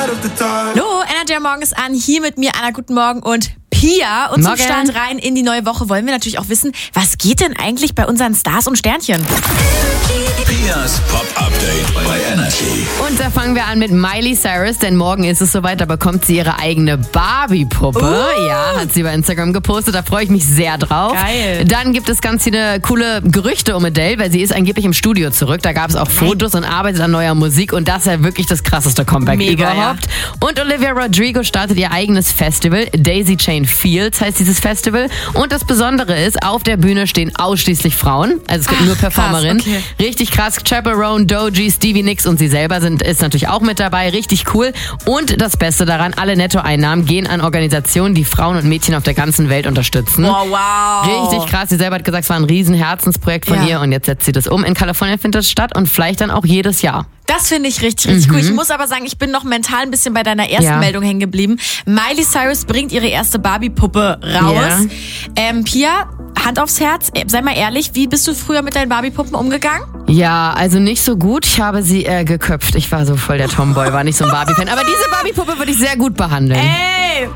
Hallo, Energy am Morgen ist an. Hier mit mir, Anna, guten Morgen und Pia. Und zum Start rein in die neue Woche wollen wir natürlich auch wissen, was geht denn eigentlich bei unseren Stars und Sternchen? Pias Pop-Update bei Energy. Und da fangen wir an mit Miley Cyrus, denn morgen ist es soweit, da bekommt sie ihre eigene Barbie-Puppe. Ja, hat sie bei Instagram gepostet, da freue ich mich sehr drauf. Geil. Dann gibt es ganz viele coole Gerüchte um Adele, weil sie ist angeblich im Studio zurück. Da gab es auch Fotos und arbeitet an neuer Musik und das ist ja wirklich das krasseste Comeback überhaupt. Ja. Und Olivia Rodrigo startet ihr eigenes Festival. Daisy Chain Fields heißt dieses Festival. Und das Besondere ist, auf der Bühne stehen ausschließlich Frauen. Also es gibt nur Performerinnen. Krass, okay. Richtig krass. Chaperone, Doji, Stevie Nicks und sie selber ist natürlich auch mit dabei. Richtig cool. Und das Beste daran, alle Nettoeinnahmen gehen an Organisationen, die Frauen und Mädchen auf der ganzen Welt unterstützen. Oh, wow. Richtig krass. Sie selber hat gesagt, es war ein riesen Herzensprojekt von ihr und jetzt setzt sie das um. In Kalifornien findet das statt und vielleicht dann auch jedes Jahr. Das finde ich richtig cool. Ich muss aber sagen, ich bin noch mental ein bisschen bei deiner ersten Meldung hängen geblieben. Miley Cyrus bringt ihre erste Barbie-Puppe raus. Pia, Hand aufs Herz, sei mal ehrlich, wie bist du früher mit deinen Barbie-Puppen umgegangen? Ja, also nicht so gut. Ich habe sie geköpft. Ich war so voll der Tomboy, war nicht so ein Barbie-Fan. Aber diese Barbie-Puppe würde ich sehr gut behandeln. Ey!